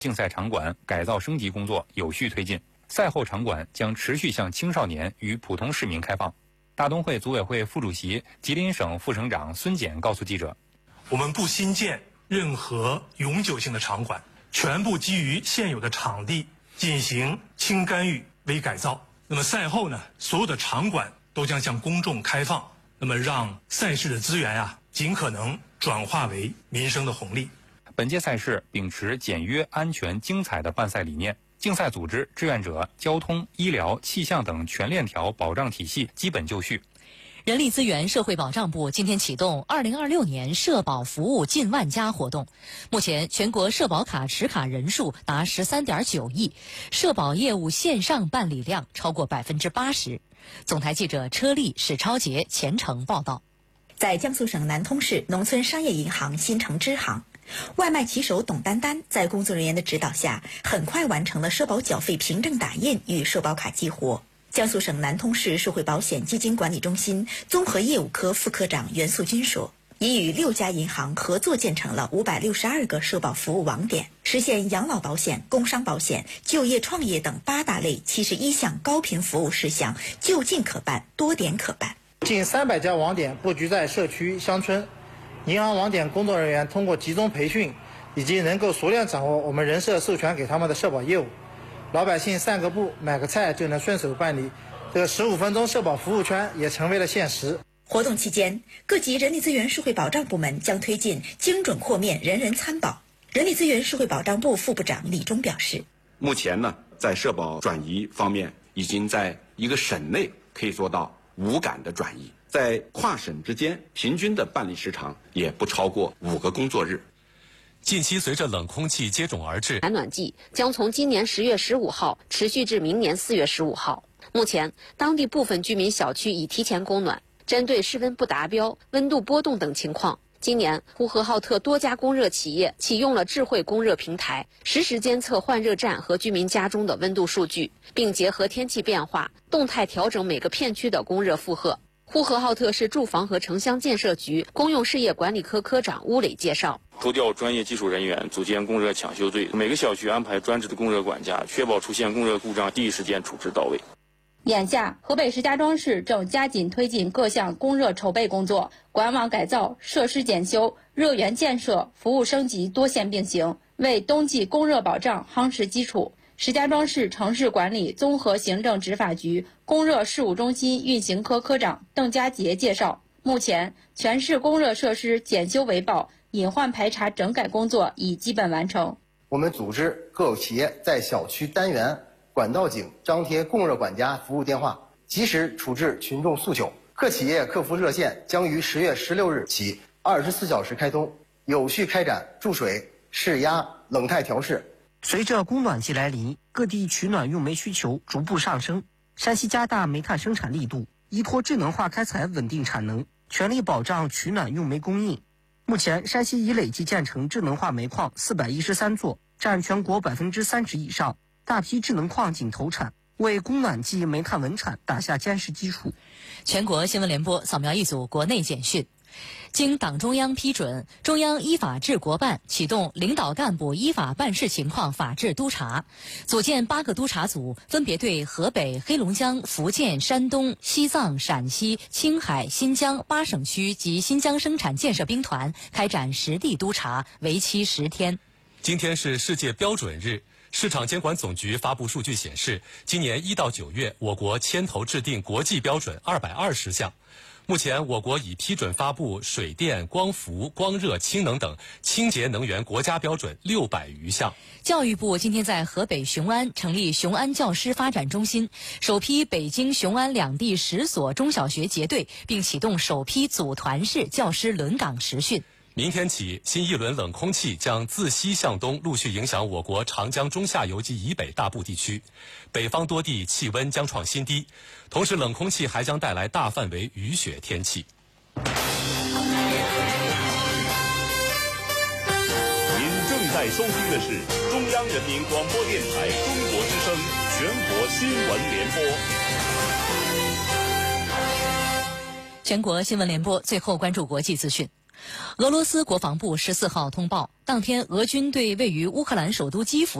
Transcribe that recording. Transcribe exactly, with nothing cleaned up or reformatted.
竞赛场馆改造升级工作有序推进，赛后场馆将持续向青少年与普通市民开放。大东会组委会副主席、吉林省副省长孙简告诉记者：“ 我们不新建任何永久性的场馆，全部基于现有的场地进行轻干预、微改造。那么赛后呢，所有的场馆都将向公众开放，那么让赛事的资源啊，尽可能转化为民生的红利。” 本届赛事秉持简约、安全、精彩的办赛理念，竞赛组织、志愿者、交通、医疗、气象等全链条保障体系基本就绪。 人力资源社会保障部今天启动二零二六年社保服务近万家活动。目前，全国社保卡持卡人数达十三点九亿，社保业务线上办理量超过百分之八十。总台记者车丽、史超杰前程报道。 在江苏省南通市农村商业银行新城支行，外卖骑手董丹丹在工作人员的指导下，很快完成了社保缴费凭证打印与社保卡激活。江苏省南通市社会保险基金管理中心综合业务科副科长袁素军说，已与六家银行合作建成了五百六十二个社保服务网点，实现养老保险、工伤保险、就业创业等八大类七十一项高频服务事项就近可办、多点可办。 近三百家网点布局在社区、乡村，银行网点工作人员通过集中培训，以及能够熟练掌握我们人社授权给他们的社保业务，老百姓散个步、买个菜就能顺手办理，这个十五分钟社保服务圈也成为了现实。 活动期间，各级人力资源社会保障部门将推进精准豁免、人人参保。人力资源社会保障部副部长李忠表示， 目前呢，在社保转移方面，已经在一个省内可以做到无感的转移，在跨省之间平均的办理时长也不超过五个工作日。 近期随着冷空气接踵而至， 寒暖季将从今年十月十五号持续至明年四月十五号。目前，当地部分居民小区已提前供暖。针对室温不达标、温度波动等情况，今年呼和浩特多家供热企业启用了智慧供热平台，实时监测换热站和居民家中的温度数据，并结合天气变化，动态调整每个片区的供热负荷。呼和浩特市住房和城乡建设局公用事业管理科科长邬磊介绍， 抽调专业技术人员，组建供热抢修队，每个小区安排专职的供热管家，确保出现供热故障第一时间处置到位。 眼下，河北石家庄市正加紧推进各项供热筹备工作，管网改造、设施检修、热源建设、服务升级多线并行，为冬季供热保障夯实基础。石家庄市城市管理综合行政执法局供热事务中心运行科科长邓家杰介绍，目前全市供热设施检修维保、隐患排查整改工作已基本完成。 我们组织各有企业在小区单元、管道井张贴供热管家服务电话，及时处置群众诉求。各企业客服热线将于十月十六日起二十四小时开通，有序开展注水、释压、冷态调试。 随着供暖季来临，各地取暖用煤需求逐步上升。山西加大煤炭生产力度，依托智能化开采稳定产能，全力保障取暖用煤供应。目前，山西已累计建成智能化煤矿四百一十三座，占全国百分之三十以上。大批智能矿井投产，为供暖季煤炭稳产打下坚实基础。 全国新闻联播扫描一组国内简讯。经党中央批准，中央依法治国办启动领导干部依法办事情况法治督查，组建八个督查组，分别对河北、黑龙江、福建、山东、西藏、陕西、青海、新疆八省区及新疆生产建设兵团开展实地督查，为期十天。 今天是世界标准日。市场监管总局发布数据显示，今年一到九月，我国牵头制定国际标准二百二十项。目前，我国已批准发布水电、光伏、光热、氢能等清洁能源国家标准六百余项。 教育部今天在河北雄安成立雄安教师发展中心，首批北京、雄安两地十所中小学结对，并启动首批组团式教师轮岗实训。 明天起，新一轮冷空气将自西向东陆续影响我国长江中下游及以北大部地区，北方多地气温将创新低，同时冷空气还将带来大范围雨雪天气。 您正在收听的是中央人民广播电台中国之声全国新闻联播。 全国新闻联播最后关注国际资讯。 俄罗斯国防部十四号通报，当天俄军对位于乌克兰首都基辅